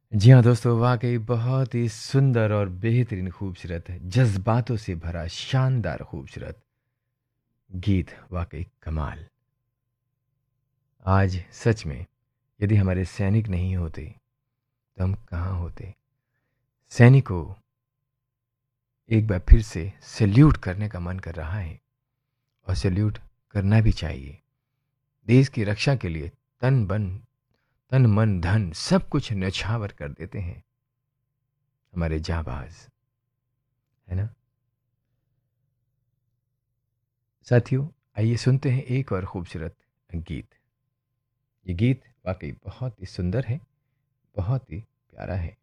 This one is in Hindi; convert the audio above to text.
जी हाँ दोस्तों, वाक़ई बहुत ही सुंदर और बेहतरीन खूबसूरत है, जज़्बातों से भरा शानदार खूबसूरत गीत, वाक़ई कमाल। आज सच में यदि हमारे सैनिक नहीं होते, तो हम कहाँ होते? सैनिकों, एक बार फिर से सैल्यूट करने का मन कर रहा है और सैल्यूट करना भी चाहिए। देश की रक्षा के लिए तन, मन, धन सब कुछ न्यौछावर कर देते हैं हमारे जाँबाज़, है ना? साथियों, आइए सुनते हैं एक और खूबसूरत गीत। ये गीत वाक़ई बहुत ही सुंदर है, बहुत ही प्यारा है।